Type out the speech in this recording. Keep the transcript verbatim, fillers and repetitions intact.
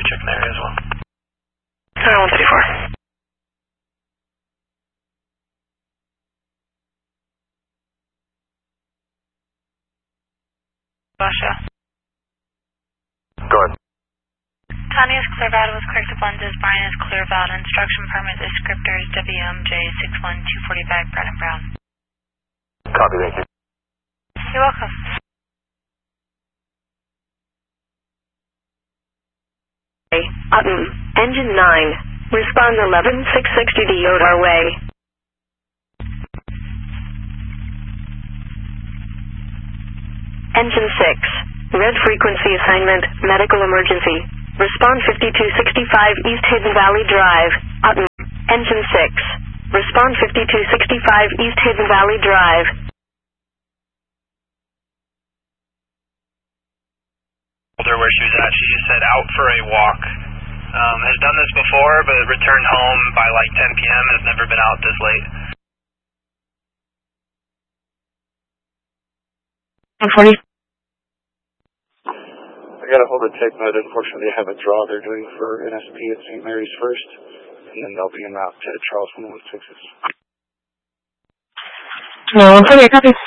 checking the area as well. Alright, one thirty-four. Russia. Go ahead. Tanya is clear out with corrective lenses. Brian is clear out. Instruction permit descriptors W M J six one two forty-five Brown and Brown. Copy, thank you. You're welcome. Upton, engine nine. Respond eleven six sixty to Yodar Way. Engine six. Red frequency assignment, medical emergency. Respond fifty-two sixty-five East Hidden Valley Drive. Upton, engine six. Respond fifty-two sixty-five East Hidden Valley Drive. Where she was at, she just said out for a walk. Um, has done this before, but returned home by like ten P M Has never been out this late. one forty. I got a hold of TechMed. Unfortunately, I have a draw they're doing for N S P at Saint Mary's first, and then they'll be en route to Charleston, West Texas. No, one forty, copy.